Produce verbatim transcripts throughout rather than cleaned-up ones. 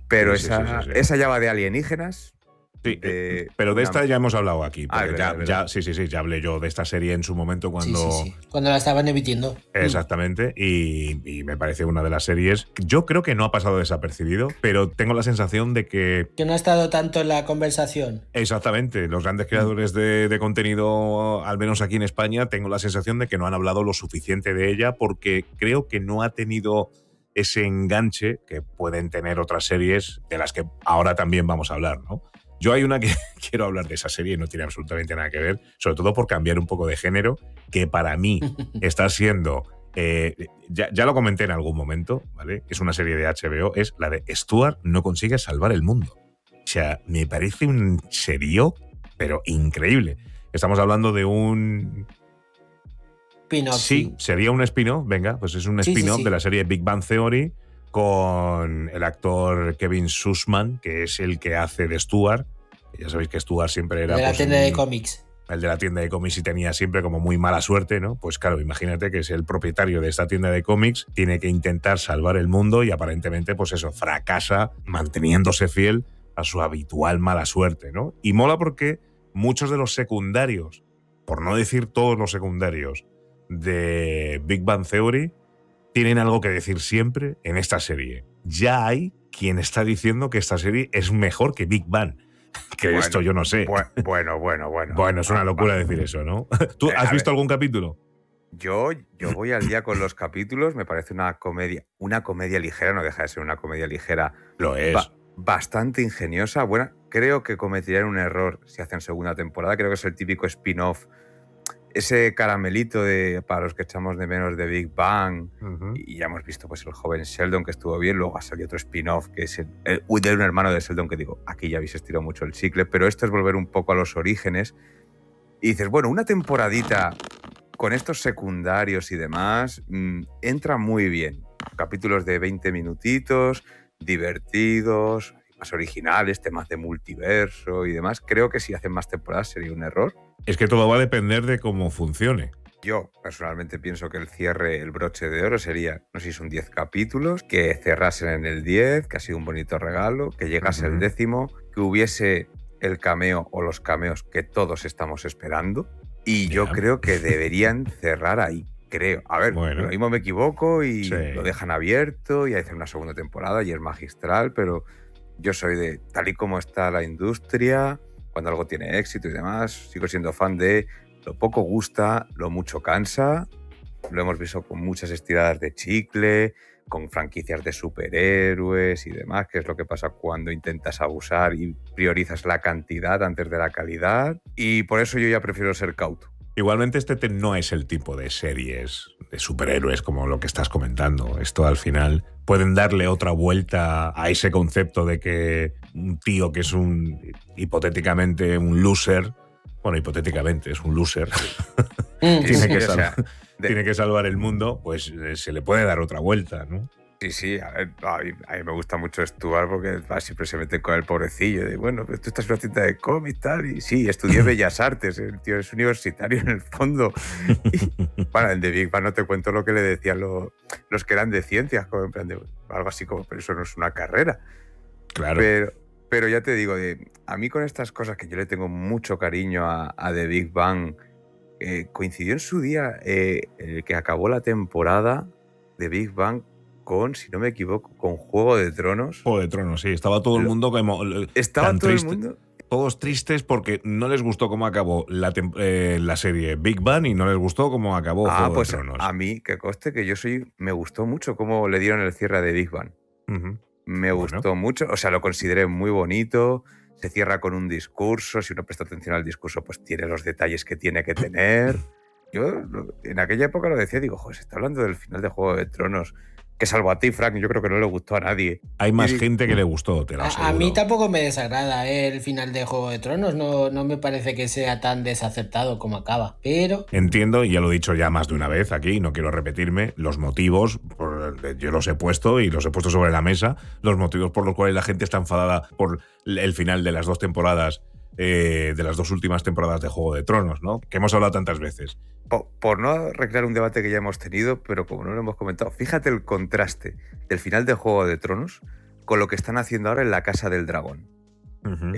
Pero sí, sí, esa, sí, sí, sí. esa ya va de alienígenas. Sí, de pero de una... esta ya hemos hablado aquí. Ah, Porque de ya, verdad, de ya, verdad. sí, sí, sí, ya hablé yo de esta serie en su momento cuando. Sí, sí, sí. Cuando la estaban emitiendo. Exactamente, y, y me parece una de las series. Yo creo que no ha pasado desapercibido, pero tengo la sensación de que. Que no ha estado tanto en la conversación. Exactamente, los grandes creadores de, de contenido, al menos aquí en España, tengo la sensación de que no han hablado lo suficiente de ella porque creo que no ha tenido ese enganche que pueden tener otras series de las que ahora también vamos a hablar, ¿no? Yo hay una que quiero hablar de esa serie y no tiene absolutamente nada que ver, sobre todo por cambiar un poco de género, que para mí está siendo, eh, ya, ya lo comenté en algún momento, ¿vale? Es una serie de H B O, es la de Stuart no consigue salvar el mundo. O sea, me parece un serio, pero increíble. Estamos hablando de un... Spin-off, Sí, sí. sería un spin-off, venga, pues es un Sí, sí, spin-off sí. de la serie Big Bang Theory con el actor Kevin Sussman, que es el que hace de Stuart. Ya sabéis que Stuart siempre era... De la pues, tienda un- de cómics. el de la tienda de cómics y tenía siempre como muy mala suerte, ¿no? Pues claro, imagínate que es el propietario de esta tienda de cómics, tiene que intentar salvar el mundo y aparentemente, pues eso, fracasa manteniéndose fiel a su habitual mala suerte, ¿no? Y mola porque muchos de los secundarios, por no decir todos los secundarios de Big Bang Theory, tienen algo que decir siempre en esta serie. Ya hay quien está diciendo que esta serie es mejor que Big Bang. Que Bueno, esto yo no sé. bu- Bueno, bueno, bueno. Bueno, es una Va, locura va. decir eso, ¿no? ¿Tú Eh, has a visto ver. algún capítulo? Yo, yo voy al día con los capítulos, me parece una comedia, una comedia ligera, no deja de ser una comedia ligera, Lo es. ba- bastante ingeniosa. Bueno, creo que cometerían un error si hacen segunda temporada, creo que es el típico spin-off, ese caramelito de, para los que echamos de menos de Big Bang, Ujú. y ya hemos visto pues el joven Sheldon que estuvo bien, luego ha salido otro spin-off que es el, el, de un hermano de Sheldon que digo, aquí ya habéis estirado mucho el chicle, pero esto es volver un poco a los orígenes, y dices, bueno, una temporadita con estos secundarios y demás, mmm, entra muy bien. Capítulos de veinte minutitos, divertidos, más originales, temas de multiverso y demás. Creo que si hacen más temporadas sería un error. Es que todo va a depender de cómo funcione. Yo personalmente pienso que el cierre, el broche de oro sería, no sé si son diez capítulos, que cerrasen en el diez, que ha sido un bonito regalo, que llegase Ujú. el décimo, que hubiese el cameo o los cameos que todos estamos esperando. Y yo Ya. creo que deberían cerrar ahí, creo. A ver, Bueno. lo mismo me equivoco y Sí. lo dejan abierto y hacen una segunda temporada y es magistral, pero yo soy de, tal y como está la industria, cuando algo tiene éxito y demás, sigo siendo fan de lo poco gusta, lo mucho cansa. Lo hemos visto con muchas estiradas de chicle, con franquicias de superhéroes y demás, que es lo que pasa cuando intentas abusar y priorizas la cantidad antes de la calidad. Y por eso yo ya prefiero ser cauto. Igualmente este te- no es el tipo de series de superhéroes como lo que estás comentando. Esto al final pueden darle otra vuelta a ese concepto de que un tío que es un hipotéticamente un loser, bueno, hipotéticamente es un loser, Mm, tiene, Sí, que o sal- sea, de- tiene que salvar el mundo, pues eh, se le puede dar otra vuelta, ¿no? Sí, sí, a, ver, a, mí, a mí me gusta mucho Stuart porque va, siempre se mete con el pobrecillo de, bueno, pero tú estás en una tienda de cómics tal, y sí, estudié Bellas Artes, el tío es universitario en el fondo. Y, bueno, en The Big Bang no te cuento lo que le decían lo, los que eran de ciencias, como en plan de, algo así como, pero eso no es una carrera. Claro. Pero, pero ya te digo, de, a mí con estas cosas que yo le tengo mucho cariño a, a The Big Bang, eh, coincidió en su día eh, el que acabó la temporada de Big Bang con, si no me equivoco, con Juego de Tronos. Juego de Tronos, sí. Estaba todo el Lo- mundo como... Estaba tan todo triste. el mundo... Todos tristes porque no les gustó cómo acabó la, tem- eh, la serie Big Bang y no les gustó cómo acabó Ah, Juego pues de Tronos. a mí, que coste que yo soy... Me gustó mucho cómo le dieron el cierre de Big Bang. Ujú. Me Bueno. gustó mucho, o sea, lo consideré muy bonito. Se cierra con un discurso. Si uno presta atención al discurso, pues tiene los detalles que tiene que tener. Yo lo- en aquella época lo decía, digo, joder, se está hablando del final de Juego de Tronos, que salvo a ti, Frank, yo creo que no le gustó a nadie. Hay más Y- gente que le gustó, te lo A, aseguro. a mí tampoco me desagrada eh, el final de Juego de Tronos, no, no me parece que sea tan desacertado como acaba, pero Entiendo, y ya lo he dicho ya más de una vez aquí, no quiero repetirme, los motivos, por- yo los he puesto y los he puesto sobre la mesa, los motivos por los cuales la gente está enfadada por el final de las dos temporadas, eh, de las dos últimas temporadas de Juego de Tronos, ¿no? Que hemos hablado tantas veces. po- por no recrear un debate que ya hemos tenido, pero como no lo hemos comentado, fíjate el contraste del final de Juego de Tronos con lo que están haciendo ahora en La Casa del Dragón. Uh-huh.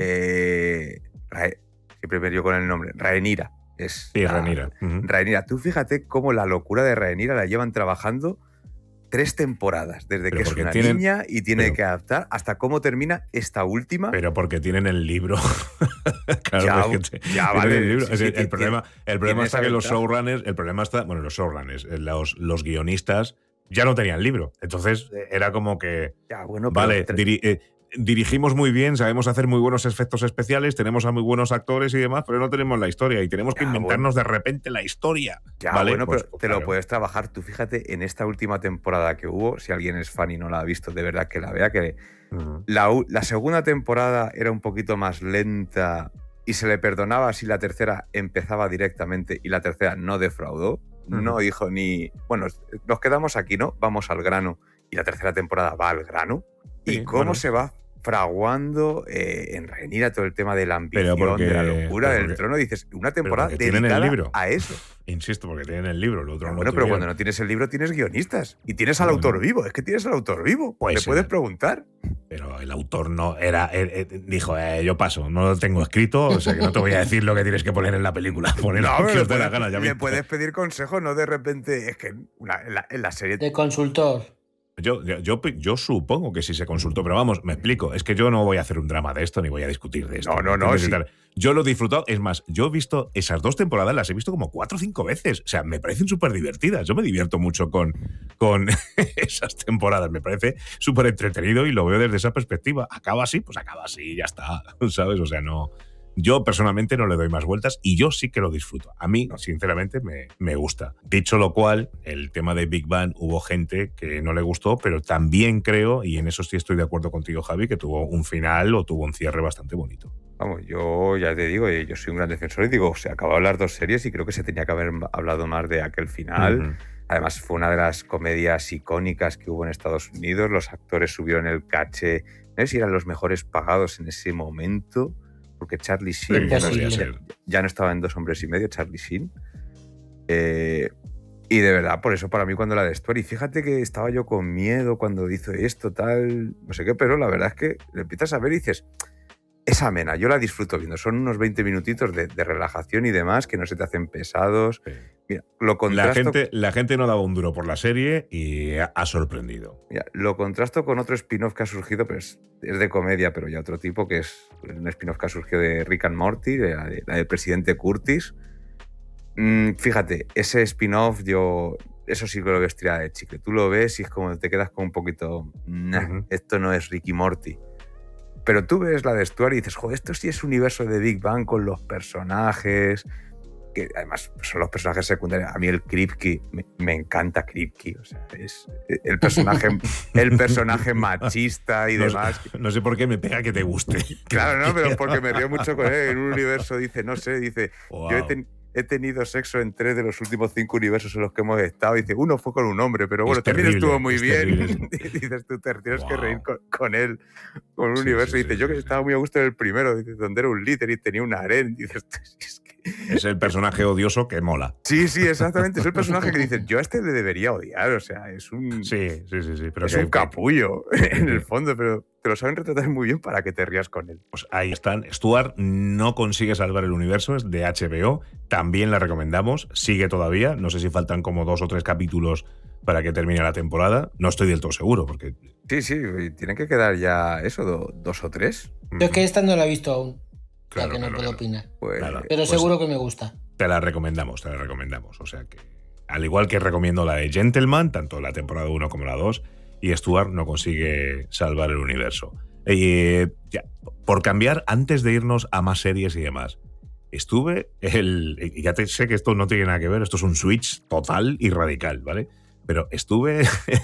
Eh, Rae, siempre me dio con el nombre, Rhaenyra. Es sí, la, Rhaenyra. Uh-huh. Rhaenyra. Tú fíjate cómo la locura de Rhaenyra la llevan trabajando tres temporadas, desde pero que es una tienen, niña y tiene pero, que adaptar hasta cómo termina esta última. Pero porque tienen el libro. claro, ya, pues que ya vale. El, libro. Sí, es sí, sí, el, el problema, el problema está que los ventaja. showrunners, el problema está, bueno, los showrunners, los, los guionistas ya no tenían libro. Entonces era como que, ya, bueno, vale, pero, diri, eh, dirigimos muy bien, sabemos hacer muy buenos efectos especiales, tenemos a muy buenos actores y demás, pero no tenemos la historia y tenemos que ya, inventarnos bueno. de repente la historia. Ya, ¿vale? bueno, pues, pero pues, te claro. lo puedes trabajar. Tú fíjate, en esta última temporada que hubo, si alguien es fan y no la ha visto, de verdad que la vea, que uh-huh. la, la segunda temporada era un poquito más lenta y se le perdonaba si la tercera empezaba directamente y la tercera no defraudó. Uh-huh. No dijo ni, bueno, nos quedamos aquí, ¿no? Vamos al grano. Y la tercera temporada va al grano. Sí, ¿Y cómo bueno. se va fraguando eh, en Rhaenyra todo el tema de la ambición, porque, de la locura del porque, trono? Dices, una temporada dedicada el libro. a eso. Insisto, porque tienen el libro. El otro ya, no bueno, lo pero cuando no tienes el libro tienes guionistas. Y tienes al no, autor no. vivo. Es que tienes al autor vivo. Pues Le sí, puedes preguntar. Pero el autor no era... Eh, eh, dijo, eh, yo paso, no lo tengo escrito, o sea que no te voy a decir lo que tienes que poner en la película. Poner no, lo que le, os dé la puedes, gana, ya le puedes pedir consejo, no de repente... Es que una, en, la, en la serie... De consultor. Yo, yo, yo, yo supongo que sí se consultó, pero vamos, me explico. Es que yo no voy a hacer un drama de esto ni voy a discutir de esto. No, no, no. Sí. Yo lo he disfrutado. Es más, yo he visto esas dos temporadas, las he visto como cuatro o cinco veces. O sea, me parecen súper divertidas. Yo me divierto mucho con, con esas temporadas. Me parece súper entretenido y lo veo desde esa perspectiva. Acaba así, pues acaba así y ya está. ¿Sabes? O sea, no... Yo personalmente no le doy más vueltas y yo sí que lo disfruto. A mí, sinceramente, me, me gusta. Dicho lo cual, el tema de Big Bang hubo gente que no le gustó, pero también creo, y en eso sí estoy de acuerdo contigo, Javi, que tuvo un final o tuvo un cierre bastante bonito. Vamos, yo ya te digo, yo soy un gran defensor y digo, se acabaron las dos series y creo que se tenía que haber hablado más de aquel final. Uh-huh. Además, fue una de las comedias icónicas que hubo en Estados Unidos. Los actores subieron el caché. No sé si eran los mejores pagados en ese momento. Porque Charlie Sheen ya no, ya, ya no estaba en Dos hombres y medio, Charlie Sheen. Eh, y de verdad, por eso para mí cuando la de Stuart, y fíjate que estaba yo con miedo cuando hizo esto, tal, no sé qué, pero la verdad es que le empiezas a ver y dices, es amena, yo la disfruto viendo, son unos veinte minutitos de, de relajación y demás que no se te hacen pesados. Sí. Mira, lo contrasto, la, gente, la gente no daba un duro por la serie y ha sorprendido. Mira, lo contrasto con otro spin-off que ha surgido, pero es, es de comedia, pero ya otro tipo, que es un spin-off que ha surgido de Rick and Morty, de la, de, la del presidente Curtis. Mm, fíjate, ese spin-off yo... Eso sí que lo ves tirada de chicle. Tú lo ves y es como te quedas con un poquito... Nah, uh-huh. Esto no es Rick y Morty. Pero tú ves la de Stuart y dices, joder, esto sí es universo de Big Bang con los personajes... que además son los personajes secundarios. A mí el Kripke, me, me encanta Kripke, o sea, es el personaje, el personaje machista y no demás. Sé, no sé por qué me pega que te guste. Claro, no, pero porque me río mucho con él. En un universo dice, no sé, dice, wow. yo he, ten, he tenido sexo en tres de los últimos cinco universos en los que hemos estado. Dice, uno fue con un hombre, pero bueno, es también terrible, estuvo muy bien. Dices, tú te tienes wow. que reír con, con él, con un sí, universo. Sí, dice, sí, yo sí, que sí. estaba muy a gusto en el primero, dice, donde era un líder y tenía un harén. Dices, es que es el personaje odioso que mola. Sí, sí, exactamente. Es el personaje que dices, yo a este le debería odiar. O sea, es un. Sí, sí, sí. sí pero es que, un capullo en el fondo, pero te lo saben retratar muy bien para que te rías con él. Pues ahí están. Stuart no consigue salvar el universo, es de H B O. También la recomendamos. Sigue todavía. No sé si faltan como dos o tres capítulos para que termine la temporada. No estoy del todo seguro, porque. Sí, sí. Tienen que quedar ya eso, do, dos o tres. Yo es que esta no la he visto aún. Claro, ya que no claro, puedo claro. opinar. Pues, Pero pues seguro que me gusta. Te la recomendamos, te la recomendamos. O sea que, al igual que recomiendo la de Gentleman, tanto la temporada uno como la dos, y Stuart no consigue salvar el universo. Eh, ya, por cambiar, antes de irnos a más series y demás, estuve, el, y ya te sé que esto no tiene nada que ver, esto es un switch total y radical, ¿vale? Pero estuve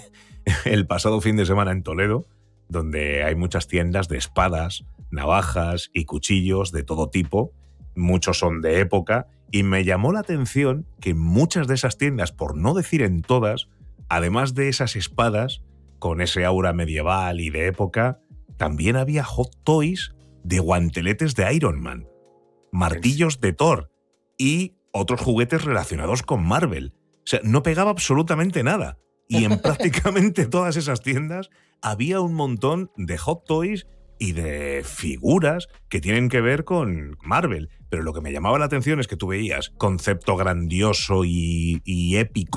el pasado fin de semana en Toledo, donde hay muchas tiendas de espadas, navajas y cuchillos de todo tipo, muchos son de época, y me llamó la atención que muchas de esas tiendas, por no decir en todas, además de esas espadas con ese aura medieval y de época, también había hot toys de guanteletes de Iron Man, martillos de Thor y otros juguetes relacionados con Marvel. O sea, no pegaba absolutamente nada. Y en prácticamente todas esas tiendas había un montón de Hot Toys y de figuras que tienen que ver con Marvel. Pero lo que me llamaba la atención es que tú veías concepto grandioso y, y épico